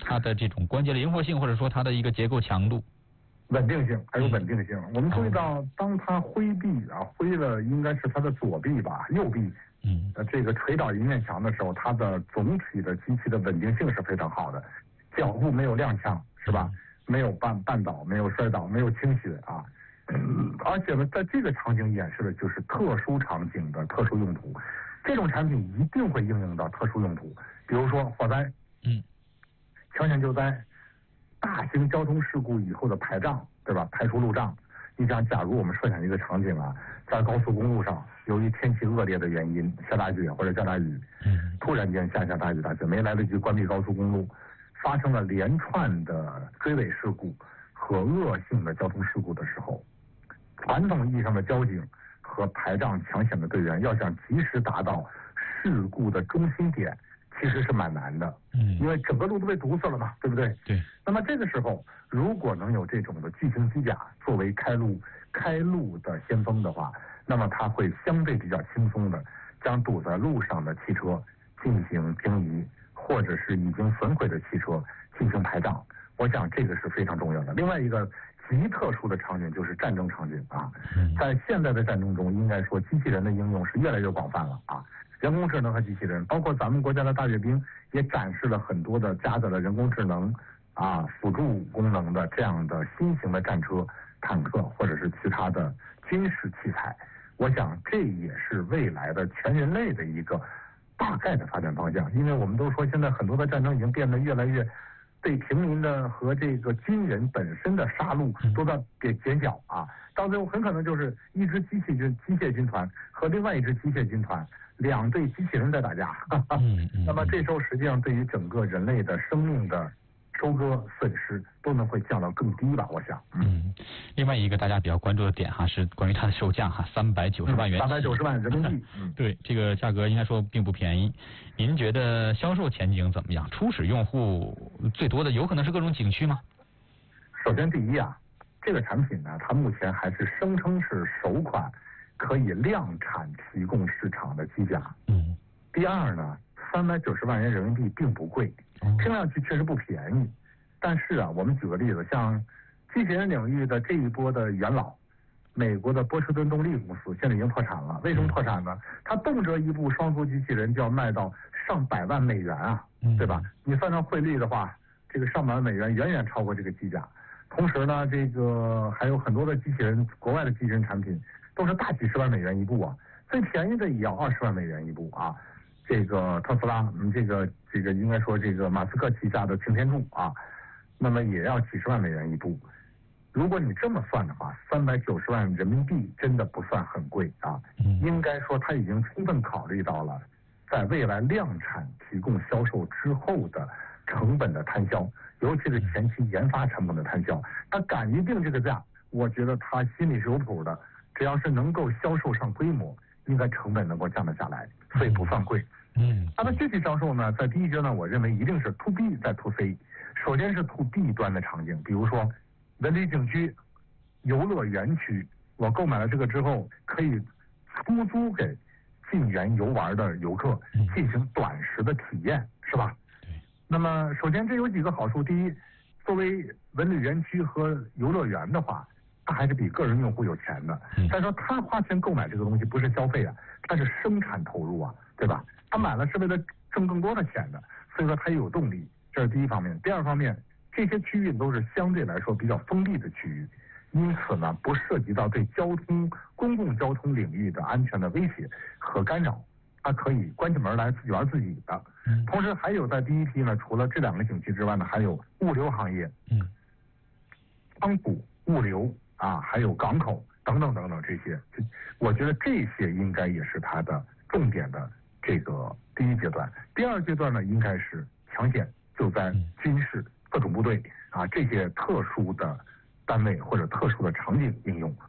它的这种关节灵活性，或者说它的一个结构强度。 稳定性还有稳定性。我们注意到，当它挥臂挥了应该是它的左臂吧，右臂，这个捶倒迎面墙的时候，它的总体的机器的稳定性是非常好的，脚步没有踉跄，是吧？没有绊倒，没有摔倒，没有倾斜啊。而且呢，在这个场景演示的就是特殊场景的特殊用途，这种产品一定会应用到特殊用途，比如说火灾，抢险救灾。大型交通事故以后的排障，对吧？排除路障。你想，假如我们设想一个场景在高速公路上，由于天气恶劣的原因，下大雪或者下大雨，突然间下大雨大雪，没来得及关闭高速公路，发生了连串的追尾事故和恶性的交通事故的时候，传统意义上的交警和排障抢险的队员要想及时达到事故的中心点，其实是蛮难的，因为整个路都被堵死了嘛，对不对？ 对。 那么这个时候，如果能有这种的巨型机甲作为开路的先锋的话，那么它会相对比较轻松的将堵在路上的汽车进行平移，或者是已经损毁的汽车进行排障。我想这个是非常重要的。另外一个极特殊的场景就是战争场景在现在的战争中，应该说机器人的应用是越来越广泛了人工智能和机器人，包括咱们国家的大阅兵也展示了很多的加载了人工智能辅助功能的这样的新型的战车、坦克或者是其他的军事器材。我想这也是未来的全人类的一个大概的发展方向。因为我们都说现在很多的战争已经变得越来越对平民的和这个军人本身的杀戮都在减小到最后很可能就是一支机械军团和另外一支机械军团两队机器人在打架。那么这时候实际上对于整个人类的生命的收割损失都能会降到更低吧，我想。 另外一个大家比较关注的点是关于它的售价390万元 ，390万人民币。 对，这个价格应该说并不便宜。您觉得销售前景怎么样？初始用户最多的有可能是各种景区吗？ 首先第一这个产品呢，它目前还是声称是首款可以量产提供市场的机甲。第二呢，390万元人民币并不贵，听上去确实不便宜。但是我们举个例子，像机器人领域的这一波的元老，美国的波士顿动力公司现在已经破产了。为什么破产呢？它动辄一部双足机器人就要卖到上百万美元对吧？你算上汇率的话，这个上百万美元远远超过这个机甲。同时呢，这个还有很多的机器人，国外的机器人产品都是大几十万美元一部最便宜的也要20万美元一部这个特斯拉，这个应该说这个马斯克旗下的擎天柱那么也要几十万美元一部。如果你这么算的话，390万人民币真的不算很贵应该说它已经充分考虑到了在未来量产提供销售之后的成本的摊销，尤其是前期研发成本的摊销。他敢于定这个价，我觉得他心里是有谱的。只要是能够销售上规模，应该成本能够降得下来，所以不算贵。它的具体销售呢，在第一阶段，我认为一定是 to B 再 to C。首先是 to B 端的场景，比如说文旅景区、游乐园区，我购买了这个之后，可以出租给进园游玩的游客进行短时的体验，是吧？那么首先这有几个好处，第一，作为文旅园区和游乐园的话，它还是比个人用户有钱的。再说他花钱购买这个东西不是消费它是生产投入对吧？他买了是为了挣更多的钱的，所以说他也有动力，这是第一方面。第二方面，这些区域都是相对来说比较封闭的区域，因此呢不涉及到对公共交通领域的安全的威胁和干扰，它可以关起门来自己玩自己的。同时还有在第一批呢，除了这两个景区之外呢，还有物流行业，仓储、物流还有港口等等等等这些，我觉得这些应该也是它的重点的这个第一阶段。第二阶段呢，应该是抢险救灾、军事、特种部队这些特殊的单位或者特殊的场景应用。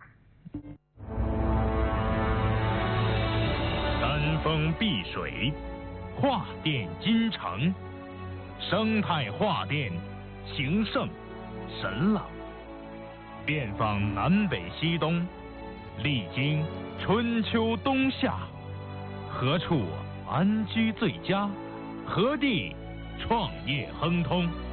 山峰碧水，化电金城，生态化电，情圣神朗，遍访南北西东，历经春秋冬夏，何处安居最佳？何地创业亨通？